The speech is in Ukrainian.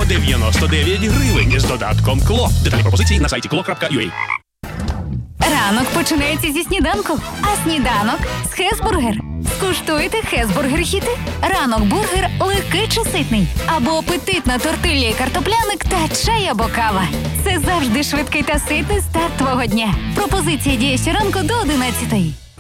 по 99 гривень з додатком КЛО. Детальні пропозиції на сайті klo.ua. Ранок починається зі сніданку, а сніданок з Хесбургер. Скуштуйте Хесбургер-хіти. Ранок-бургер легкий чи ситний. Або апетитна тортилья і картопляник та чай або кава. Це завжди швидкий та ситний старт твого дня. Пропозиція діє щоранку до 11:00.